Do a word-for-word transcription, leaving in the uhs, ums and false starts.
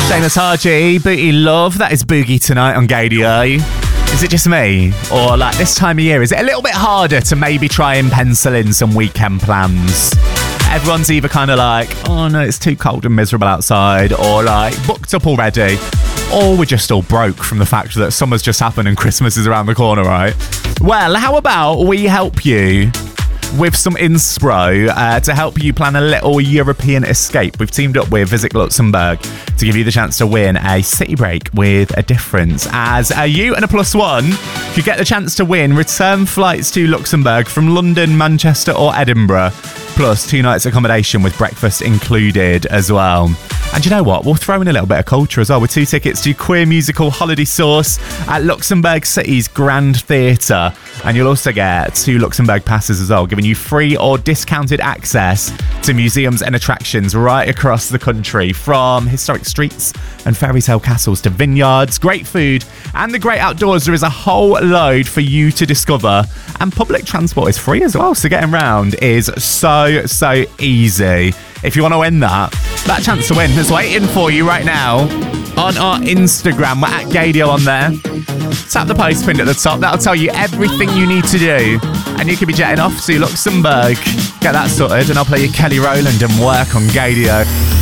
Dana Tarji, Booty Love, that is Boogie tonight on Gadio. Is it just me? Or like this time of year, is it a little bit harder to maybe try and pencil in some weekend plans? Everyone's either kind of like, oh no, it's too cold and miserable outside, or like booked up already, or we're just all broke from the fact that summer's just happened and Christmas is around the corner, right? Well, how about we help you with some inspo uh, to help you plan a little European escape. We've teamed up with Visit Luxembourg to give you the chance to win a city break with a difference. As uh, you and a plus one, you get the chance to win return flights to Luxembourg from London, Manchester or Edinburgh, plus two nights accommodation with breakfast included as well. And you know what? We'll throw in a little bit of culture as well with two tickets to Queer Musical Holiday Source at Luxembourg City's Grand Theatre. And you'll also get two Luxembourg passes as well, giving you free or discounted access to museums and attractions right across the country, from historic streets and fairy tale castles to vineyards, great food and the great outdoors. There is a whole load for you to discover, and public transport is free as well, so getting round is so, so easy. If you want to win that, that chance to win is waiting for you right now on our Instagram. We're at Gadio on there. Tap the post pinned at the top. That'll tell you everything you need to do. And you can be jetting off to Luxembourg. Get that sorted and I'll play you Kelly Rowland and work on Gadio.